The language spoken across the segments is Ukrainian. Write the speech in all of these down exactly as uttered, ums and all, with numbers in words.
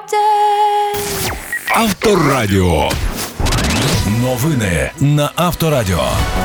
Авторадіо. Новини на Авторадіо.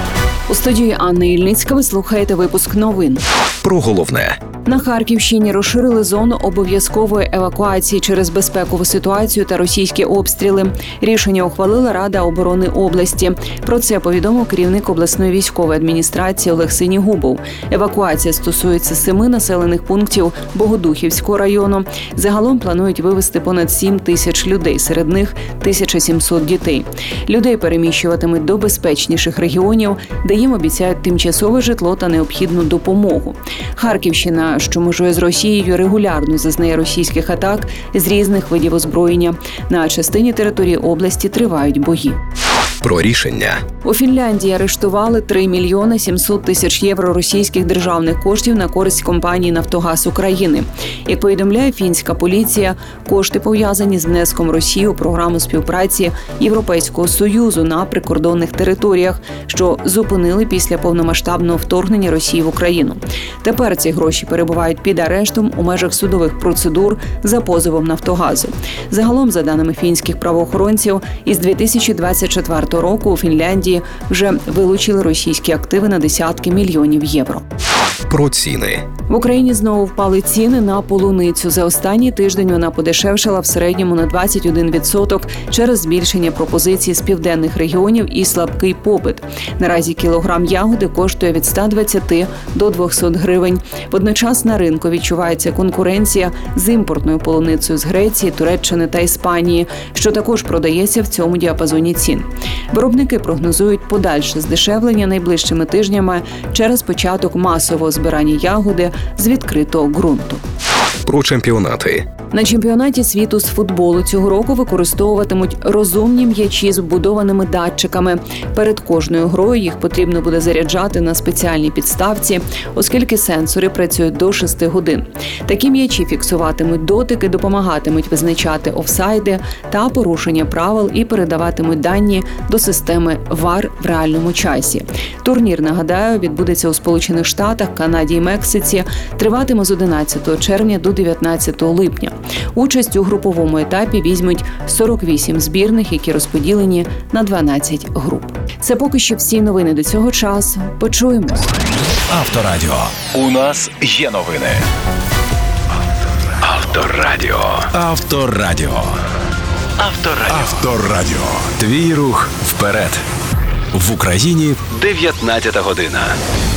У студії Анна Ільницька ви слухаєте випуск новин. Про головне. На Харківщині розширили зону обов'язкової евакуації через безпекову ситуацію та російські обстріли. Рішення ухвалила Рада оборони області. Про це повідомив керівник обласної військової адміністрації Олег Синігубов. Евакуація стосується семи населених пунктів Богодухівського району. Загалом планують вивезти понад сім тисяч людей, серед них тисяча сімсот дітей. Людей переміщуватимуть до безпечніших регіонів, де їм обіцяють тимчасове житло та необхідну допомогу. Харківщина, що межує з Росією, регулярно зазнає російських атак з різних видів озброєння. На частині території області тривають бої. Про рішення. У Фінляндії арештували три мільйони сімсот тисяч євро російських державних коштів на користь компанії «Нафтогаз України». Як повідомляє фінська поліція, кошти пов'язані з внеском Росії у програму співпраці Європейського Союзу на прикордонних територіях, що зупинили після повномасштабного вторгнення Росії в Україну. Тепер ці гроші перебувають під арештом у межах судових процедур за позовом «Нафтогазу». Загалом, за даними фінських правоохоронців, із дві тисячі двадцять четвертого року у Фінляндії вже вилучили російські активи на десятки мільйонів євро. Про ціни. В Україні знову впали ціни на полуницю. За останній тиждень вона подешевшала в середньому на двадцять один відсоток через збільшення пропозицій з південних регіонів і слабкий попит. Наразі кілограм ягоди коштує від ста двадцяти до двохсот гривень. Водночас на ринку відчувається конкуренція з імпортною полуницею з Греції, Туреччини та Іспанії, що також продається в цьому діапазоні цін. Виробники прогнозують подальше здешевлення найближчими тижнями через початок масового збирання ягоди з відкритого ґрунту. Про чемпіонати. На чемпіонаті світу з футболу цього року використовуватимуть розумні м'ячі з вбудованими датчиками. Перед кожною грою їх потрібно буде заряджати на спеціальній підставці, оскільки сенсори працюють до шести годин. Такі м'ячі фіксуватимуть дотики, допомагатимуть визначати офсайди та порушення правил і передаватимуть дані до системи вар в реальному часі. Турнір, нагадаю, відбудеться у Сполучених Штатах, Канаді і Мексиці, триватиме з одинадцятого червня до дев'ятнадцятого липня. Участь у груповому етапі візьмуть сорок вісім збірних, які розподілені на дванадцять груп. Це поки що всі новини до цього часу. Почуємось. Авторадіо. У нас є новини. Авторадіо. Авторадіо. Авторадіо. Авторадіо. Твій рух вперед. В Україні дев'ятнадцята година.